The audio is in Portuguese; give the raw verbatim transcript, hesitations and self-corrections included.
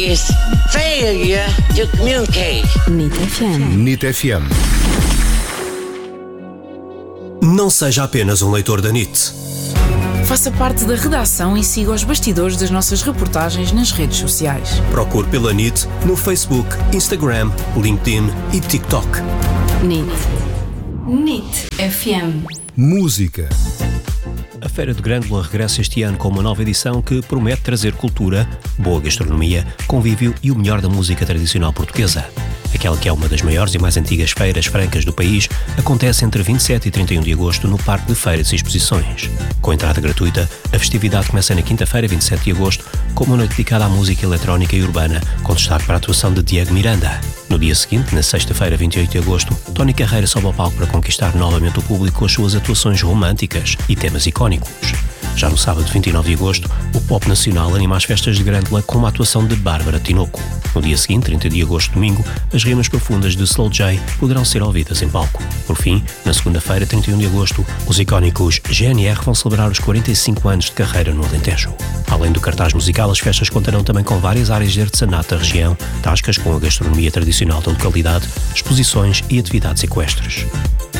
is failure to communicate. N I T F M. N I T F M. Não seja apenas um leitor da N I T. Faça parte da redação e siga os bastidores das nossas reportagens nas redes sociais. Procure pela N I T no Facebook, Instagram, LinkedIn e TikTok. N I T. N I T F M. Música. A Feira de Grândola regressa este ano com uma nova edição que promete trazer cultura, boa gastronomia, convívio e o melhor da música tradicional portuguesa. Aquela que é uma das maiores e mais antigas feiras francas do país, acontece entre vinte e sete e trinta e um de agosto no Parque de Feiras e Exposições. Com entrada gratuita, a festividade começa na quinta-feira, vinte e sete de agosto, com uma noite dedicada à música eletrónica e urbana, com destaque para a atuação de Diego Miranda. No dia seguinte, na sexta-feira, vinte e oito de agosto, Tony Carreira sobe ao palco para conquistar novamente o público com as suas atuações românticas e temas icónicos. Já no sábado, vinte e nove de agosto, o Pop Nacional anima as festas de Grândola com uma atuação de Bárbara Tinoco. No dia seguinte, trinta de agosto, domingo, as rimas profundas de Slow J poderão ser ouvidas em palco. Por fim, na segunda-feira, trinta e um de agosto, os icónicos G N R vão celebrar os quarenta e cinco anos de carreira no Alentejo. Além do cartaz musical, as festas contarão também com várias áreas de artesanato da região, tascas com a gastronomia tradicional da localidade, exposições e atividades equestres.